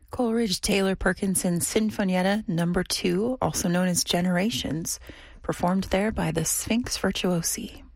Coleridge Taylor Perkinson's Sinfonietta No. 2, also known as Generations, performed there by the Sphinx Virtuosi.